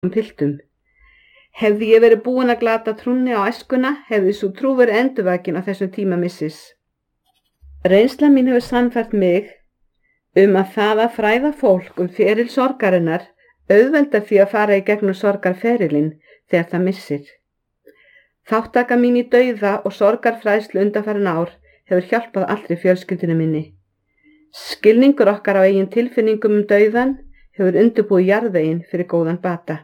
piltum. Hefði ég verið búin að glata trúnni á æskuna, hefði sú trú verið endurvakin á þessum tíma missis. Reynsla mín hefur sannfært mig að það að fræða fólk feril sorgarinnar auðvelda því að fara í gegnum sorgarferilinn þegar það missir. Þáttaka mín í dauða og sorgarfræðslu undanfarin ár hefur hjálpað allri fjölskyldunni minni. Skilningur okkar á eigin tilfinningum dauðan hefur undirbúið jarðveginn fyrir góðan bata.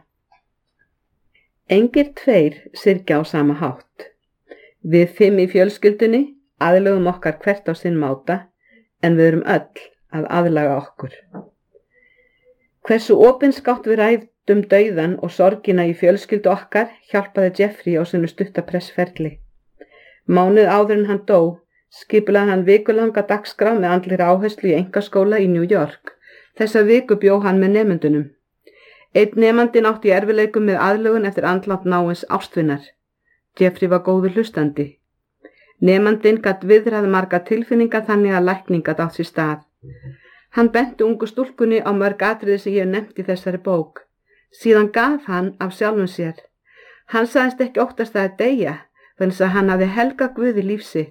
Engir tveir syrgja á sama hátt. Við 5 í fjölskyldunni aðlögum okkar hvert á sinn máta, en við erum öll að aðlaga okkur. Hversu opinskátt við ræðum dauðan og sorgina í fjölskyldu okkar hjálpaði Jeffrey á sinu stutta pressferli. Mánuð áður en hann dó, skipulaði hann vikulanga dagskrá með andlegri áherslu í einkaskóla í New York. Þessa viku bjó hann með nemendunum. Einn nemandinn átti í erfiðleikum með aðlögun eftir andlát náins ástvinar. Jeffrey var góður hlustandi. Nemandinn gat viðrað marga tilfinninga þannig að lækning gat átt sér stað. Hann benti ungu stúlkunni á mörg atriði sem ég hef nefnt í þessari bók. Síðan gaf hann af sjálfum sér. Hann sagðist ekki óttast að deyja, vegna þess að hann hafði helgað Guði líf sitt.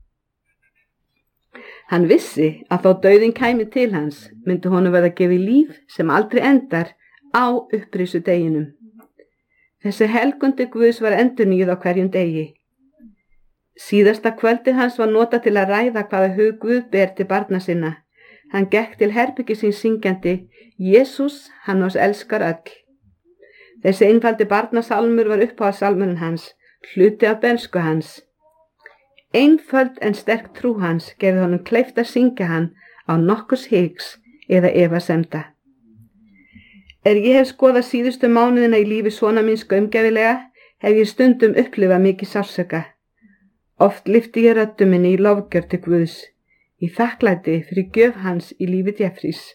Hann vissi að þó dauðinn kæmi til hans, myndi honum verða gefið líf sem aldrei endar á upprisu deginum. Þessi helgundi Guðs var endurnýjuð á hverjum degi. Síðasta kvöldið hans var notað til að ræða hvaða hug Guð ber til barna sinna. Hann gekk til herbergis síns syngjandi, Jesús, hann oss elskar öll. Þessi einfaldi barnasalmur var uppáhaldssalmurinn hans, hluti af bernsku hans. Einföld en sterk trú hans gerði honum kleift að syngja hann á nokkurs hiks eða efasemda. Ég hef skoðað síðustu mánuðina í lífi sona míns gaumgæfilega, hef ég stundum upplifað mikið sársauka. Oft lyfti ég röddu minni í lofgjörð til Guðs, í þakklæti fyrir gjöf hans í lífi Jeffreys.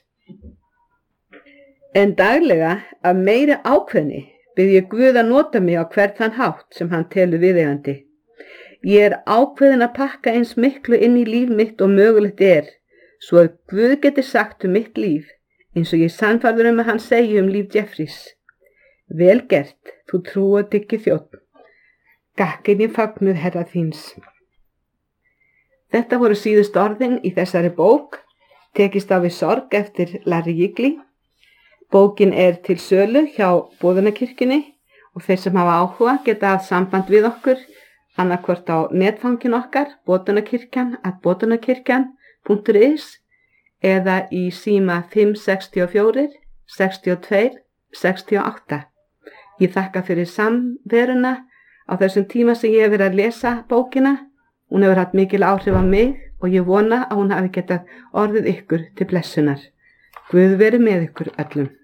En daglega, af meiri ákveðni, bið ég Guð að nota mig á hvern þann hátt sem hann telur viðeigandi. Ég ákveðin að pakka eins miklu inn í líf mitt og mögulegt svo að Guð geti sagt mitt líf, eins og ég sannfærður að hann segi líf Jeffreys. Vel gert, þú trúadyggi þjónn. Gakkin í fagnuð herra þíns. Þetta voru síðust orðin í þessari bók, tekist á við sorg eftir Larry Jiggly. Bókin til sölu hjá Boðunarkirkjunni og þeir sem hafa áhuga geta haft samband við okkur, annarkvort á netfangin okkar, boðunarkirkjan.is eða í síma 564 62 68. Ég þakka fyrir samveruna á þessum tíma sem ég hef verið að lesa bókina. Hún hefur haft mikil áhrif á mig og ég vona að hún hafi getað orðið ykkur til blessunar. Guð veri með ykkur öllum.